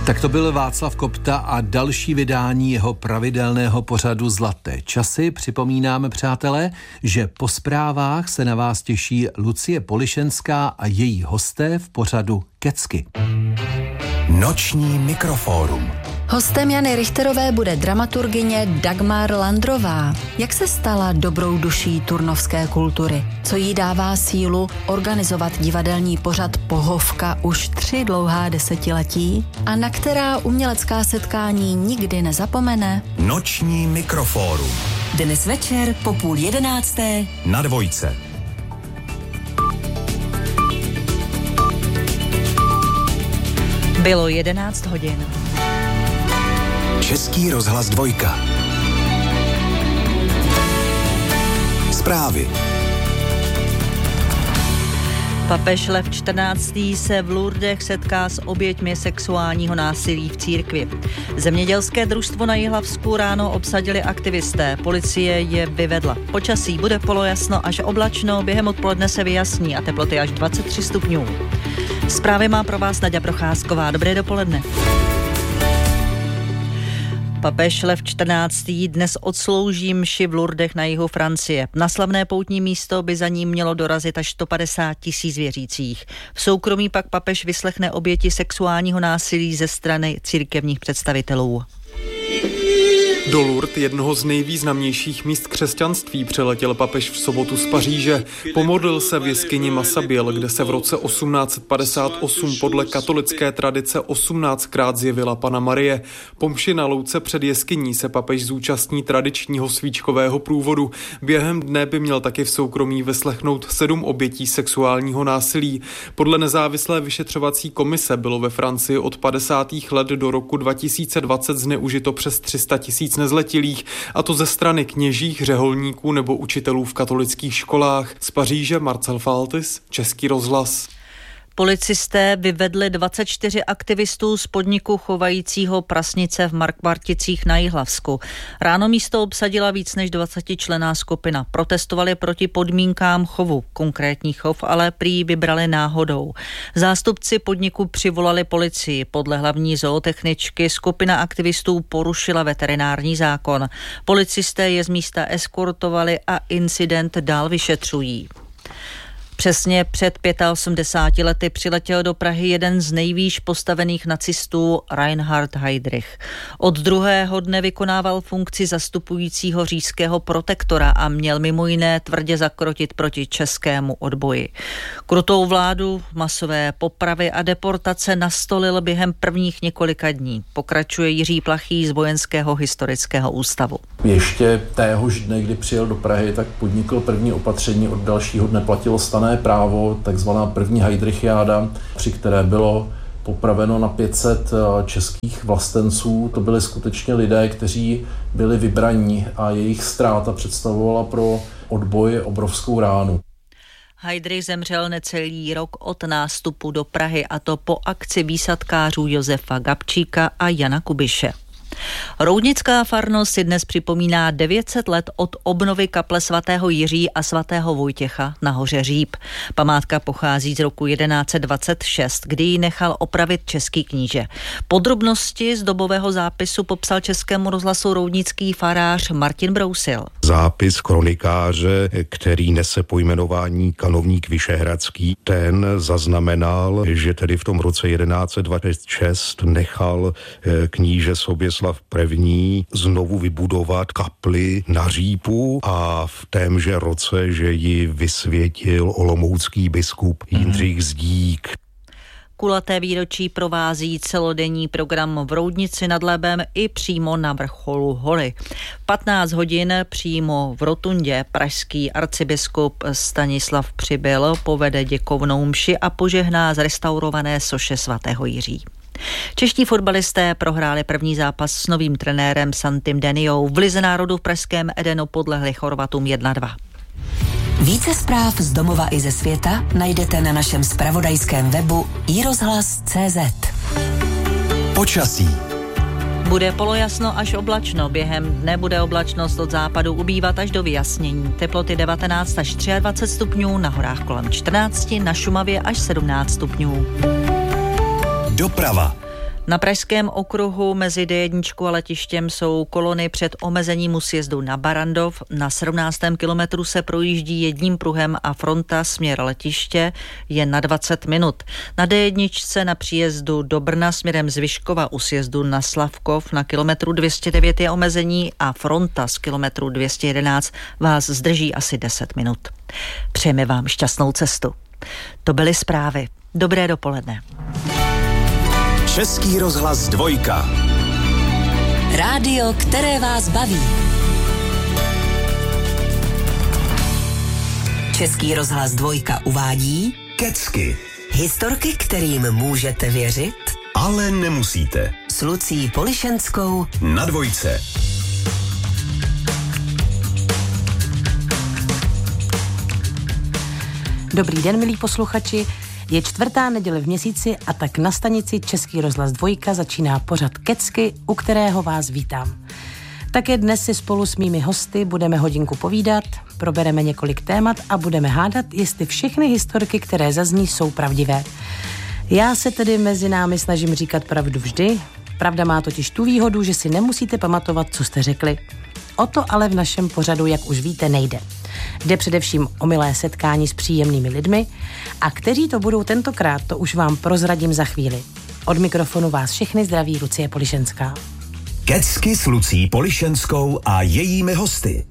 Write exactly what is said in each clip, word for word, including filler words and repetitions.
Tak to byl Václav Kopta a další vydání jeho pravidelného pořadu Zlaté časy. Připomínáme, přátelé, že po zprávách se na vás těší Lucie Polišenská a její hosté v pořadu Kecky. Noční mikrofórum. Hostem Jany Richterové bude dramaturgyně Dagmar Landrová. Jak se stala dobrou duší turnovské kultury? Co jí dává sílu organizovat divadelní pořad Pohovka už tři dlouhá desetiletí? A na která umělecká setkání nikdy nezapomene? Noční mikrofórum. Dnes večer po půl jedenácté na Dvojce. Bylo jedenáct hodin. Český rozhlas Dvojka. Zprávy. Papež Lev čtrnáctý se v Lourdech setká s oběťmi sexuálního násilí v církvi. Zemědělské družstvo na Jihlavsku ráno obsadili aktivisté. Policie je vyvedla. Počasí bude polojasno až oblačno, během odpoledne se vyjasní a teploty až dvacet tři stupňů. Zprávy má pro vás Naďa Procházková. Dobré dopoledne. Papež Lev čtrnáctý dnes odslouží mši v Lourdech na jihu Francie. Na slavné poutní místo by za ním mělo dorazit až sto padesát tisíc věřících. V soukromí pak papež vyslechne oběti sexuálního násilí ze strany církevních představitelů. Do Lourdes, jednoho z nejvýznamnějších míst křesťanství, přiletěl papež v sobotu z Paříže. Pomodlil se v jeskyni Massabielle, kde se v roce osmnáct padesát osm podle katolické tradice osmnáctkrát zjevila Panna Marie. Po mši na louce před jeskyní se papež zúčastní tradičního svíčkového průvodu. Během dne by měl taky v soukromí vyslechnout sedm obětí sexuálního násilí. Podle nezávislé vyšetřovací komise bylo ve Francii od padesátých let do roku dva tisíce dvacet zneužito přes tři sta tisíc nezletilých, a to ze strany kněžích, řeholníků nebo učitelů v katolických školách. Z Paříže Marcel Faltis, Český rozhlas. Policisté vyvedli dvacet čtyři aktivistů z podniku chovajícího prasnice v Markbarticích na Jihlavsku. Ráno místo obsadila víc než dvacetičlenná skupina. Protestovali proti podmínkám chovu. Konkrétní chov ale prý vybrali náhodou. Zástupci podniku přivolali policii. Podle hlavní zootechničky skupina aktivistů porušila veterinární zákon. Policisté je z místa eskortovali a incident dál vyšetřují. Přesně před osmdesáti pěti lety přiletěl do Prahy jeden z nejvýš postavených nacistů, Reinhard Heydrich. Od druhého dne vykonával funkci zastupujícího říšského protektora a měl mimo jiné tvrdě zakrotit proti českému odboji. Krutou vládu, masové popravy a deportace nastolil během prvních několika dní. Pokračuje Jiří Plachý z Vojenského historického ústavu. Ještě téhož dne, kdy přijel do Prahy, tak podnikl první opatření, od dalšího dne platilo stanné právo, takzvaná první Heydrichiáda, při které bylo popraveno na pět set českých vlastenců. To byli skutečně lidé, kteří byli vybraní a jejich ztráta představovala pro odboj obrovskou ránu. Heydrich zemřel necelý rok od nástupu do Prahy, a to po akci výsadkářů Josefa Gabčíka a Jana Kubiše. Roudnická farnost si dnes připomíná devět set let od obnovy kaple svatého Jiří a svatého Vojtěcha na hoře Říp. Památka pochází z roku jedenáct set dvacet šest, kdy ji nechal opravit český kníže. Podrobnosti z dobového zápisu popsal Českému rozhlasu roudnický farář Martin Brousil. Zápis kronikáře, který nese pojmenování kanovník Vyšehradský, ten zaznamenal, že tedy v tom roce jedenáct set dvacet šest nechal kníže Soběslav I. znovu vybudovat kapli na Řípu a v témže roce, že ji vysvětil olomoucký biskup Jindřich Zdík. Kulaté výročí provází celodenní program v Roudnici nad Labem i přímo na vrcholu hory. patnáct hodin přímo v rotundě pražský arcibiskup Stanislav Přibyl povede děkovnou mši a požehná zrestaurované soše svatého Jiří. Čeští fotbalisté prohráli první zápas s novým trenérem Santim Deniou. V lize národů v pražském Edenu podlehli Chorvatům jedna dva. Více zpráv z domova i ze světa najdete na našem zpravodajském webu i rozhlas tečka cé zet. Počasí. Bude polojasno až oblačno. Během dne bude oblačnost od západu ubývat až do vyjasnění. Teploty devatenáct až dvacet tři stupňů, na horách kolem čtrnáct, na Šumavě až sedmnáct stupňů. Doprava. Na pražském okruhu mezi D jedna a letištěm jsou kolony před omezením u sjezdu na Barrandov. Na sedmnáctém kilometru se projíždí jedním pruhem a fronta směr letiště je na dvacet minut. Na D jedna na příjezdu do Brna směrem z Vyškova u sjezdu na Slavkov na kilometru dvě stě devět je omezení a fronta z kilometru dvě stě jedenáct vás zdrží asi deset minut. Přejeme vám šťastnou cestu. To byly zprávy. Dobré dopoledne. Český rozhlas dvojka. Rádio, které vás baví. Český rozhlas dvojka uvádí Kecky. Historky, kterým můžete věřit, Ale nemusíte. s Lucí Polišenskou Na dvojce. Dobrý den, milí posluchači. Je čtvrtá neděle v měsíci a tak na stanici Český rozhlas dvojka začíná pořad Kecky, u kterého vás vítám. Také dnes si spolu s mými hosty budeme hodinku povídat, probereme několik témat a budeme hádat, jestli všechny historky, které zazní, jsou pravdivé. Já se tedy mezi námi snažím říkat pravdu vždy. Pravda má totiž tu výhodu, že si nemusíte pamatovat, co jste řekli. O to ale v našem pořadu, jak už víte, nejde. Jde především o milé setkání s příjemnými lidmi a kteří to budou tentokrát, to už vám prozradím za chvíli. Od mikrofonu vás všechny zdraví Lucie Polišenská. Kecky s Lucí Polišenskou a jejími hosty.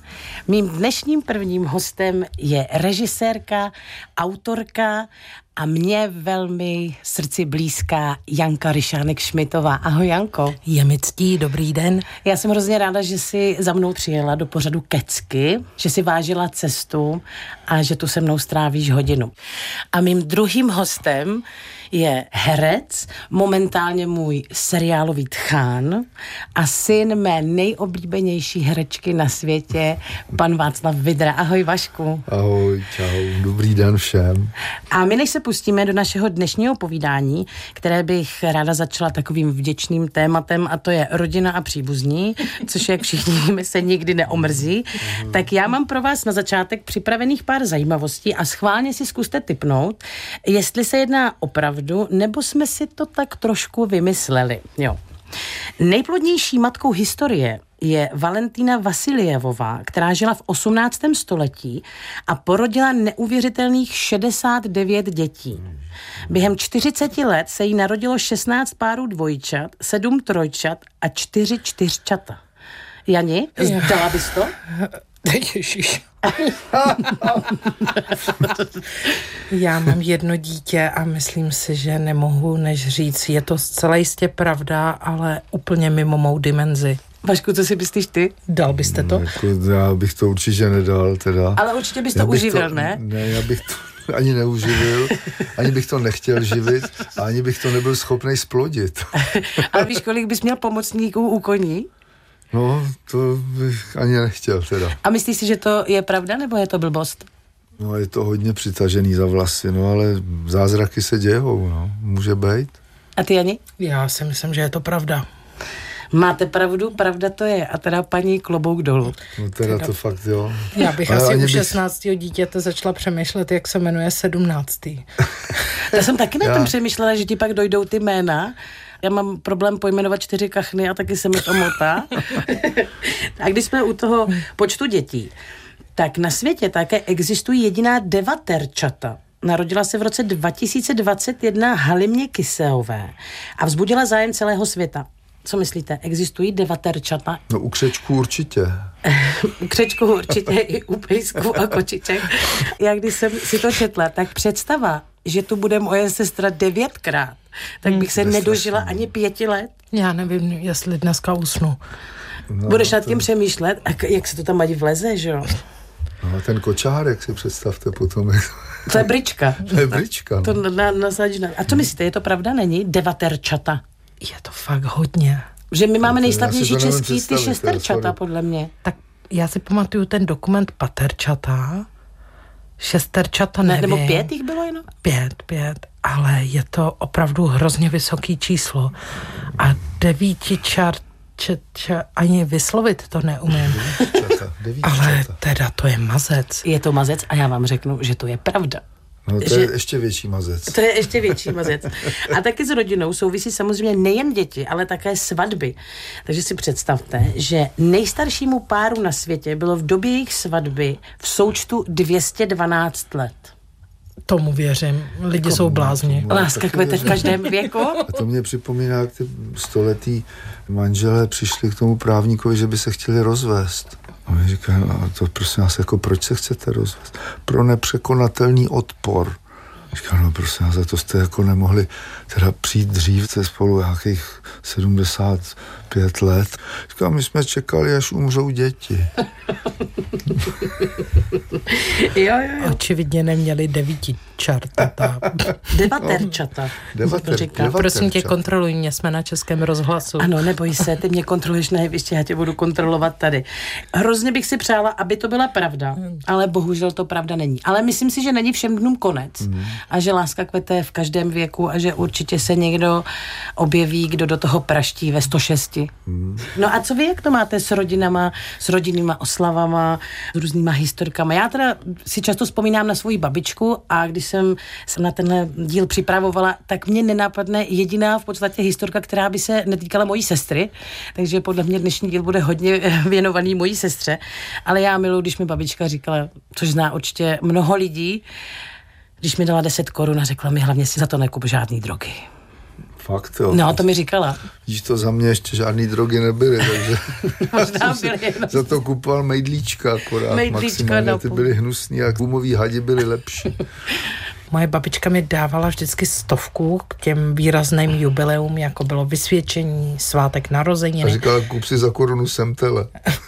Mým dnešním prvním hostem je režisérka, autorka a mě velmi srdci blízká Janka Ryšánek-Šmitová. Ahoj, Janko. Je mi ctí, dobrý den. Já jsem hrozně ráda, že jsi za mnou přijela do pořadu Kecky, že jsi vážila cestu a že tu se mnou strávíš hodinu. A mým druhým hostem je herec, momentálně můj seriálový tchán a syn mé nejoblíbenější herečky na světě, pan Václav Vidra. Ahoj, Vašku. Ahoj, čau, dobrý den všem. A my než se pustíme do našeho dnešního povídání, které bych ráda začala takovým vděčným tématem, a to je rodina a příbuzní, což, jak všichni víme, se nikdy neomrzí, mm. tak já mám pro vás na začátek připravených pár zajímavostí a schválně si zkuste tipnout, jestli se jedná opravdu, nebo jsme si to tak trošku vymysleli. Jo. Nejplodnější matkou historie je Valentína Vasiljevová, která žila v osmnáctém století a porodila neuvěřitelných šedesát devět dětí. Během čtyřiceti let se jí narodilo šestnáct párů dvojčat, sedm trojčat a čtyři čtyřčata. Jani, zdala bys to? Ježiš. Já mám jedno dítě a myslím si, že nemohu než říct, je to zcela jistě pravda, ale úplně mimo mou dimenzi. Vašku, co si myslíš ty? Dal byste to? No, jako, já bych to určitě nedal, teda. Ale určitě bys to uživil, to, ne? Ne, já bych to ani neuživil, ani bych to nechtěl živit, a ani bych to nebyl schopný splodit. Ale víš, kolik bys měl pomocníků u koní? No, to bych ani nechtěl, teda. A myslíš si, že to je pravda, nebo je to blbost? No, je to hodně přitažený za vlasy, no, ale zázraky se dějou, no, může být. A ty, Jani? Já si myslím, že je to pravda. Máte pravdu, pravda to je. A teda paní klobouk dolů. No teda, teda to fakt, jo. Já bych ale asi u bych... šestnáctého dítěte začala přemýšlet, jak se jmenuje sedmnáctý. Já jsem taky na Já... tom přemýšlela, že ti pak dojdou ty jména. Já mám problém pojmenovat čtyři kachny a taky se mi to motá. A když jsme u toho počtu dětí, tak na světě také existují jediná devaterčata. Narodila se v roce dva tisíce dvacet jedna Halimě Kyseové a vzbudila zájem celého světa. Co myslíte, existují devaterčata? No u křečků určitě. U křečků určitě i u pejsků a kočiček. Já když jsem si to četla, tak představa, že tu bude moje sestra devětkrát, tak bych se nedožila ani pěti let. Já nevím, jestli dneska usnu. No, Budeš nad tím to... přemýšlet, a jak se to tam ať vleze, že jo? No ten kočárek si představte potom. To je brička. To je brička. No. To na, na, na, a co myslíte, je to pravda, není? Devaterčata. Je to fakt hodně. Že my máme nejslavnější český ty šesterčata, podle mě. Tak já si pamatuju ten dokument paterčata, šesterčata nevím. Ne, nebo pět jich bylo jenom? Pět, pět, ale je to opravdu hrozně vysoký číslo. A devítičar, če, če, ani vyslovit to neumím. Devíčata, devíčata. Ale teda to je mazec. Je to mazec a já vám řeknu, že to je pravda. No to že, je ještě větší mazec. To je ještě větší mazec. A taky s rodinou souvisí samozřejmě nejen děti, ale také svatby. Takže si představte, že nejstaršímu páru na světě bylo v době jejich svatby v součtu dvě stě dvanáct let. Tomu věřím. Lidi jako, jsou blázni. Láska kvete v každém věku. A to mě připomíná, jak ty století manželé přišli k tomu právníkovi, že by se chtěli rozvést. A mi říkají, no to prosím vás, jako proč se chcete rozvést? Pro nepřekonatelný odpor. Říkám, no prosím vás, to jste jako nemohli teda přijít dřív, jste spolu nějakých sedmdesát pět let. Říkám, my jsme čekali, až umřou děti. jo, jo, jo. Očividně neměli devíti čartata. Devaterčata. Devater, devater, Prosím tě, kontroluj mě, jsme na Českém rozhlasu. Ano, neboj se, ty mě kontroluješ na jevišti, já tě budu kontrolovat tady. Hrozně bych si přála, aby to byla pravda, ale bohužel to pravda není. Ale myslím si, že není všem dnům konec mm. a že láska kvete v každém věku a že určitě se někdo objeví, kdo do toho praští ve sto šest. Mm. No a co vy, jak to máte s rodinama, s rodinnýma oslavama, s různýma historkama? Já teda si často vzpomínám na svoji babičku a když jsem se na tenhle díl připravovala, tak mě nenápadne jediná v podstatě historka, která by se netýkala mojí sestry, takže podle mě dnešní díl bude hodně věnovaný mojí sestře, ale já miluji, když mi babička říkala, což zná určitě mnoho lidí, když mi dala deset korun a řekla mi, hlavně si za to nekup žádný drogy. Fakt, jo. No, to mi říkala. Víš, to za mě ještě žádný drogy nebyly, takže možná byly. Za to kupoval mejdlíčka akorát mejdlíčka maximálně, ty byly hnusný a gumový hadi byly lepší. Moje babička mi dávala vždycky stovku k těm výrazným jubileum, jako bylo vysvědčení, svátek narozeniny. A říkala, kup si za korunu semtele.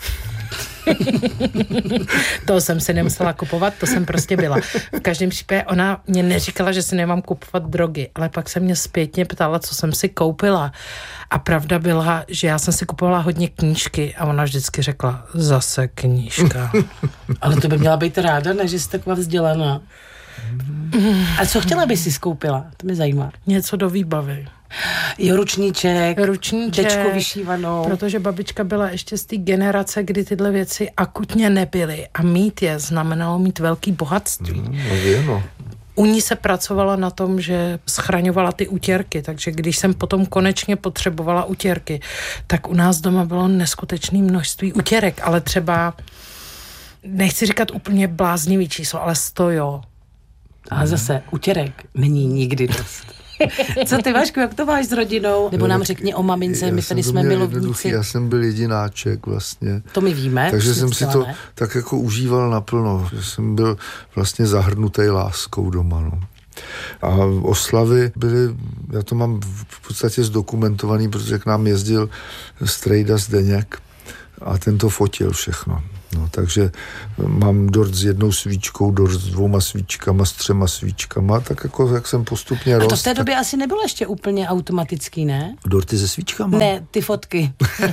To jsem si nemusela kupovat, to jsem prostě byla. V každém případě ona mě neříkala, že si nemám kupovat drogy, ale pak se mě zpětně ptala, co jsem si koupila. A pravda byla, že já jsem si kupovala hodně knížky a ona vždycky řekla, zase knížka. Ale to by měla být ráda, ne, že jsi taková vzdělaná. A co chtěla by si skoupila? To mě zajímá. Něco do výbavy. Jo, ručníček, ručníček, dečko vyšívanou. Protože babička byla ještě z té generace, kdy tyhle věci akutně nebyly. A mít je znamenalo mít velký bohatství. Mm, no, no. U ní se pracovala na tom, že schraňovala ty utěrky, takže když jsem potom konečně potřebovala utěrky, tak u nás doma bylo neskutečné množství utěrek, ale třeba, nechci říkat úplně bláznivý číslo, ale sto jo. A zase utěrek není nikdy dost. Co ty, Vašku, jak to máš s rodinou? Nebo nám řekni o mamince, my tady jsme milovníci. Já jsem byl jedináček vlastně. To my víme. Takže jsem si to ne? tak jako užíval naplno. Že jsem byl vlastně zahrnutý láskou doma. No. A oslavy byly, já to mám v podstatě zdokumentovaný, protože k nám jezdil strejda Zdeněk a ten to fotil všechno. No, takže mám dort s jednou svíčkou, dort s dvouma svíčkama, s třema svíčkama, tak jako jak jsem postupně rost. A to v té tak... době asi nebylo ještě úplně automatický, ne? Dorty se svíčkama? Ne, ty fotky.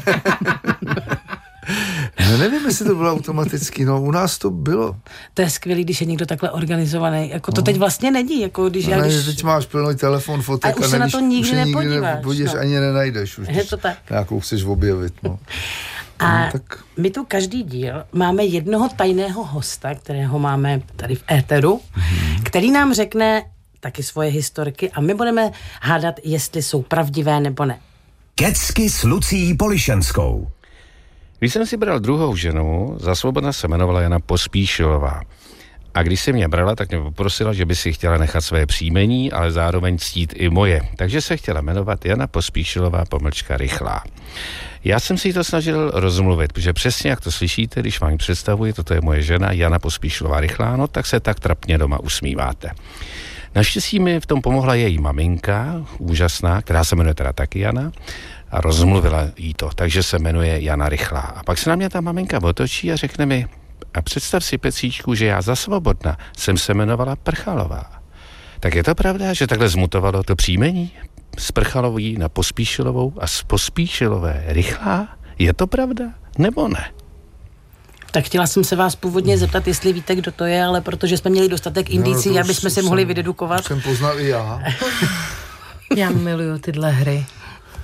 No, nevím, jestli to bylo automaticky, no u nás to bylo. To je skvělý, když je někdo takhle organizovaný, jako to no. teď vlastně není, jako když no, já... Ne, když... teď máš plný telefon, fotek a už a se nevíš, na to nikdy nepodíváš. Nepodíváš, no. Ani nenajdeš už, je to tak. Nějakou chceš objevit, no. A no, tak... my tu každý díl máme jednoho tajného hosta, kterého máme tady v éteru, mm-hmm. který nám řekne taky svoje historky a my budeme hádat, jestli jsou pravdivé nebo ne. Kecky s Lucí Polišenskou. Když jsem si bral druhou ženu, za svobodna se jmenovala Jana Pospíšilová. A když si mě brala, tak mě poprosila, že by si chtěla nechat své příjmení, ale zároveň ctít i moje. Takže se chtěla jmenovat Jana Pospíšilová pomlčka Rychlá. Já jsem si to snažil rozmluvit, protože přesně jak to slyšíte, když vám představuji, toto je moje žena Jana Pospíšilová Rychlá, no tak se tak trapně doma usmíváte. Naštěstí mi v tom pomohla její maminka, úžasná, která se jmenuje teda taky Jana, a rozmluvila jí to, takže se jmenuje Jana Rychlá. A pak se na mě ta maminka otočí a řekne mi, a představ si, Pecíčku, že já za svobodna jsem se jmenovala Prchalová. Tak je to pravda, že takhle zmutovalo to příjmení z Prchalový na Pospíšilovou a z Pospíšilové Rychlá? Je to pravda, nebo ne? Tak chtěla jsem se vás původně zeptat, jestli víte, kdo to je, ale protože jsme měli dostatek indicí, no, aby jsme si mohli vydedukovat. Jsem poznal i já. Já miluju tyhle hry.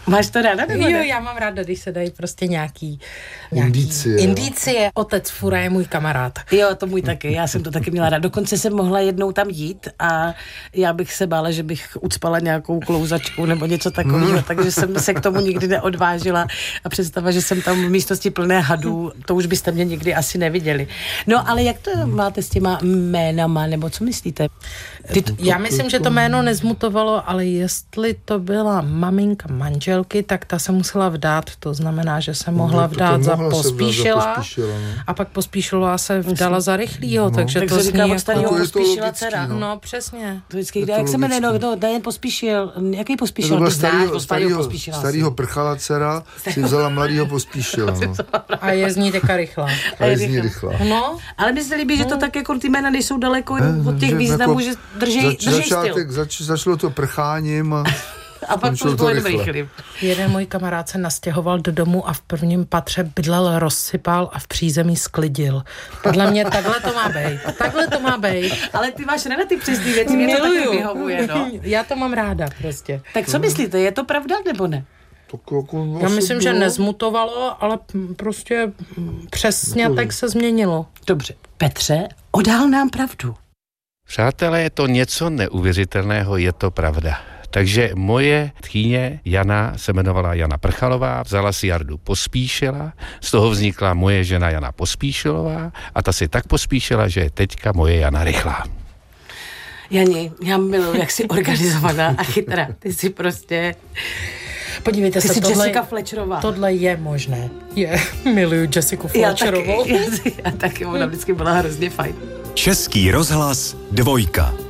Máš to ráda, nebo ne? Jo, já mám ráda, když se dají prostě nějaký, nějaký indicie. indicie. Otec Fura je můj kamarád. Jo, to můj taky, já jsem to taky měla ráda. Dokonce jsem mohla jednou tam jít a já bych se bála, že bych ucpala nějakou klouzačku nebo něco takového, hmm. takže jsem se k tomu nikdy neodvážila a představa, že jsem tam v místnosti plné hadů, to už byste mě nikdy asi neviděli. No, ale jak to máte s těma jménama, nebo co myslíte? Ty to, já myslím, že to jméno nezmutovalo, ale jestli to byla maminka manželky, tak ta se musela vdát, to znamená, že se mohla no, vdát za mohla Pospíšila, za Pospíšila no. a pak Pospíšilová se vdala za Rychlýho, no. takže tak to se říká zní od starého jako... Pospíšila dcera. No. no, přesně. To vždycky, jak to se jmenuje, no, to Dajen Pospíšil, jaký Pospíšil? To byla Ty znáš, starýho, starýho starýho, starýho prchala dcera si vzala mladýho Pospíšila. No. A je z ní teďka rychlá. A je z ní rychlá. No. Ale mně se líbí, že to tak jako ty jména nejsou daleko Ne, od těch že významů, jako že drží, zač, drží začátek, styl. zač, začalo to prcháním a, A pak to bylo jenom rychlým. Jeden můj kamarád se nastěhoval do domu a v prvním patře bydlel, rozsypal a v přízemí sklidil. Podle mě takhle to má být. Takhle to má být. Ale ty máš ráda ty přesný věci, mě to taky vyhovuje, no. Já to mám ráda prostě. Tak co myslíte, je to pravda nebo ne? jako Já myslím, že nezmutovalo, ale prostě přesně tak se změnilo. Dobře. Petře, odhal nám pravdu. Přátelé, je to něco neuvěřitelného, je to pravda. Takže moje tchýně Jana se jmenovala Jana Prchalová, vzala si Jardu Pospíšila, z toho vznikla moje žena Jana Pospíšilová a ta si tak pospíšila, že je teďka moje Jana Rychlá. Jani, já miluji, jak jsi organizovaná a chytrá. Ty jsi prostě... Podívejte Ty se, jsi tohle, Jessica Fletcherová. Tohle je možné. Je, miluju Jessiku Fletcherovou. Já taky, já, já taky, ona vždycky byla hrozně fajn. Český rozhlas dvojka.